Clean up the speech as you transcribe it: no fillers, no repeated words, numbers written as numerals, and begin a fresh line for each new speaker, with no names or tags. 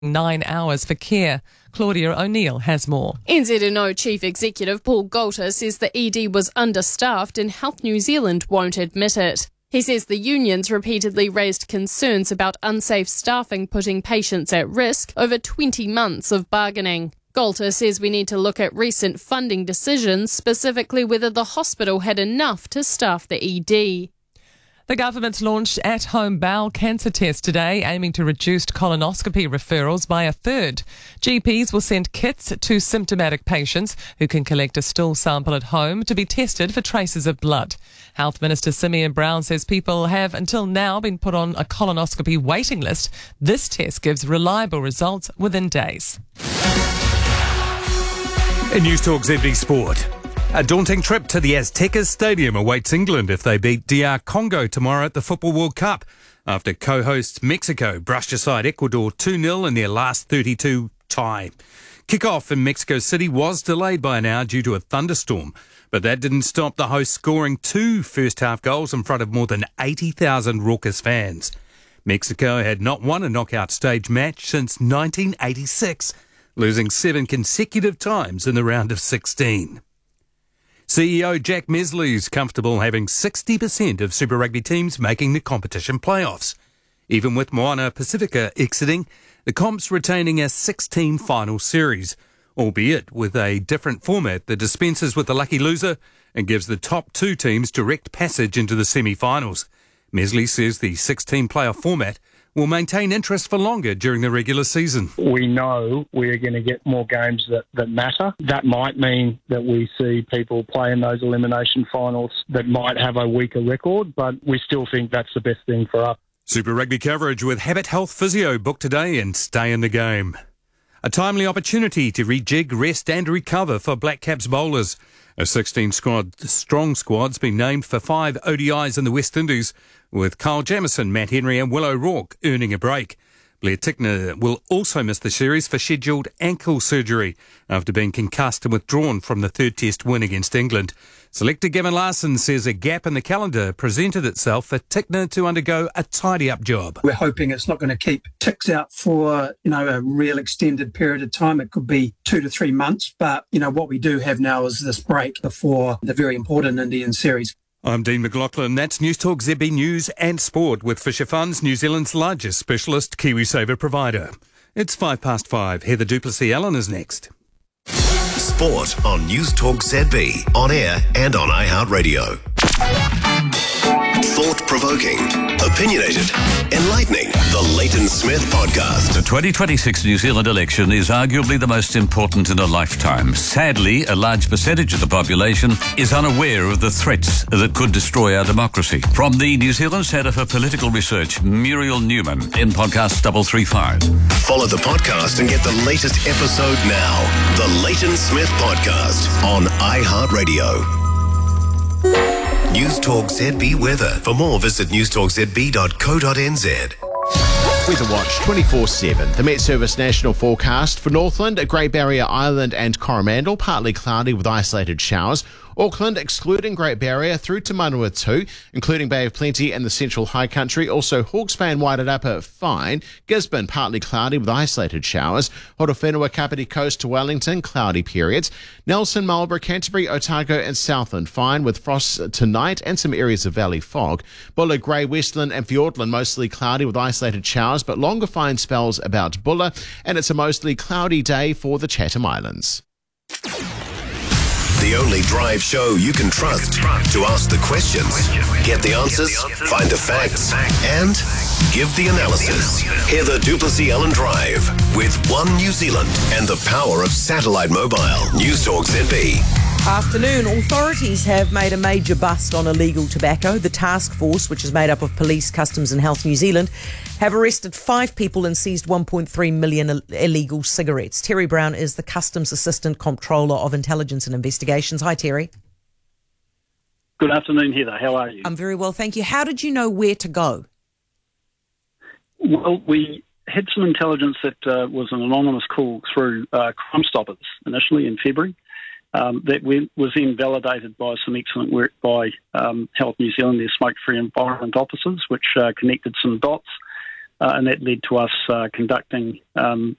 9 hours for care. Claudia O'Neill has more.
NZNO Chief Executive Paul Galter says the ED was understaffed and Health New Zealand won't admit it. He says the unions repeatedly raised concerns about unsafe staffing putting patients at risk over 20 months of bargaining. Galter says we need to look at recent funding decisions, specifically whether the hospital had enough to staff the ED.
The government's launched at-home bowel cancer test today, aiming to reduce colonoscopy referrals by a third. GPs will send kits to symptomatic patients who can collect a stool sample at home to be tested for traces of blood. Health Minister Simeon Brown says people have until now been put on a colonoscopy waiting list. This test gives reliable results within days.
In News Talk ZB Sport. A daunting trip to the Azteca Stadium awaits England if they beat DR Congo tomorrow at the Football World Cup, after co-hosts Mexico brushed aside Ecuador 2-0 in their last 32 tie. Kick-off in Mexico City was delayed by an hour due to a thunderstorm, but that didn't stop the hosts scoring 2 first-half goals in front of more than 80,000 raucous fans. Mexico had not won a knockout stage match since 1986, losing 7 consecutive times in the round of 16. CEO Jack Mesley's comfortable having 60% of Super Rugby teams making the competition playoffs. Even with Moana Pacifica exiting, the comp's retaining a 6-team final series, albeit with a different format that dispenses with the lucky loser and gives the top 2 teams direct passage into the semi-finals. Mesley says the 6-team playoff format will maintain interest for longer during the regular season.
We know we're going to get more games that matter. That might mean that we see people play in those elimination finals that might have a weaker record, but we still think that's the best thing for us.
Super Rugby coverage with Habit Health Physio booked today and stay in the game. A timely opportunity to rejig, rest and recover for Black Caps bowlers. A 16-strong squad's been named for 5 ODIs in the West Indies, with Kyle Jamieson, Matt Henry and Will O'Rourke earning a break. Blair Tickner will also miss the series for scheduled ankle surgery after being concussed and withdrawn from the third test win against England. Selector Gavin Larson says a gap in the calendar presented itself for Tickner to undergo a tidy-up job.
We're hoping it's not going to keep Ticks out for, a real extended period of time. It could be 2 to 3 months, but, what we do have now is this break before the very important Indian series.
I'm Dean McLaughlin. That's News Talk ZB News and Sport with Fisher Funds, New Zealand's largest specialist KiwiSaver provider. It's 5:05. Heather Duplessis-Allen is next.
Sport on News Talk ZB, on air and on iHeartRadio. Thought-provoking, opinionated, enlightening. The Leighton Smith Podcast.
The 2026 New Zealand election is arguably the most important in a lifetime. Sadly, a large percentage of the population is unaware of the threats that could destroy our democracy. From the New Zealand Centre for Political Research, Muriel Newman in podcast 335.
Follow the podcast and get the latest episode now. The Leighton Smith Podcast on iHeartRadio. News Talk ZB weather. For more, visit newstalkzb.co.nz.
Weather Watch 24/7. The Met Service national forecast for Northland, Great Barrier Island and Coromandel, partly cloudy with isolated showers. Auckland, excluding Great Barrier, through to Manawatu, including Bay of Plenty and the Central High Country. Also, Hawke's Bay and Wairarapa, fine. Gisborne, partly cloudy with isolated showers. Horowhenua, Kapiti Coast to Wellington, cloudy periods. Nelson, Marlborough, Canterbury, Otago and Southland, fine with frost tonight and some areas of valley fog. Bulla, Grey, Westland and Fiordland, mostly cloudy with isolated showers, but longer fine spells about Bulla. And it's a mostly cloudy day for the Chatham Islands.
The only drive show you can trust to ask the questions, get the answers, find the facts, and give the analysis. Heather Duplessis-Allen Drive with One New Zealand and the power of satellite mobile. News Talk ZB.
Afternoon. Authorities have made a major bust on illegal tobacco. The task force, which is made up of Police, Customs and Health New Zealand, have arrested 5 people and seized 1.3 million illegal cigarettes. Terry Brown is the Customs Assistant Comptroller of Intelligence and Investigations. Hi, Terry.
Good afternoon, Heather. How are you?
I'm very well, thank you. How did you know where to go?
Well, we had some intelligence that was an anonymous call through Crime Stoppers initially in February. That was then validated by some excellent work by Health New Zealand, their smoke-free environment officers, which connected some dots. and that led to us conducting